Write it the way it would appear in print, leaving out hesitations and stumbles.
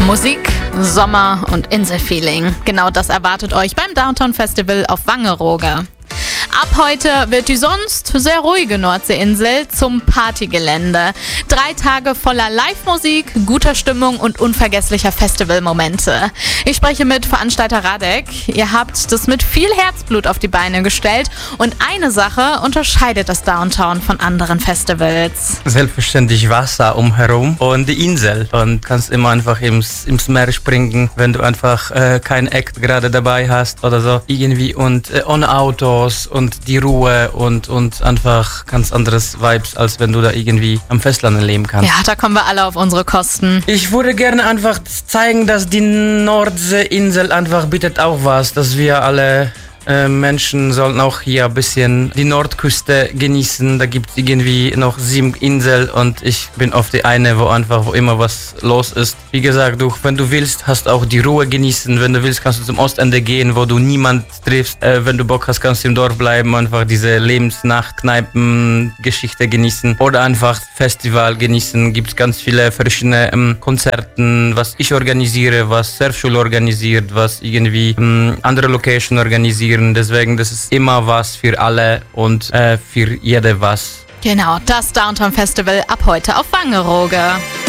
Musik, Sommer und Inselfeeling. Genau das erwartet euch beim Downtown Festival auf Wangerooge. Ab heute wird die sonst sehr ruhige Nordseeinsel zum Partygelände. 3 Tage voller Live-Musik, guter Stimmung und unvergesslicher Festivalmomente. Ich spreche mit Veranstalter Radek. Ihr habt das mit viel Herzblut auf die Beine gestellt und eine Sache unterscheidet das Downtown von anderen Festivals. Selbstverständlich Wasser umherum und die Insel. Und kannst immer einfach ins Meer springen, wenn du einfach kein Act gerade dabei hast oder so. Irgendwie und ohne Autos und die Ruhe und einfach ganz anderes Vibes, als wenn du da irgendwie am Festland leben kannst. Ja, da kommen wir alle auf unsere Kosten. Ich würde gerne einfach zeigen, dass die Nordseeinsel einfach bietet auch was, dass wir alle Menschen sollten auch hier ein bisschen die Nordküste genießen. Da gibt es irgendwie noch 7 Inseln und ich bin auf die eine, wo immer was los ist. Wie gesagt, wenn du willst, hast auch die Ruhe genießen. Wenn du willst, kannst du zum Ostende gehen, wo du niemand triffst. Wenn du Bock hast, kannst du im Dorf bleiben, einfach diese Lebensnacht-Kneipen-Geschichte genießen oder einfach Festival genießen. Gibt es ganz viele verschiedene Konzerten, was ich organisiere, was Surfschule organisiert, was irgendwie andere Location organisieren. Deswegen, das ist immer was für alle und für jede was. Genau, das Downtown Festival ab heute auf Wangerooge.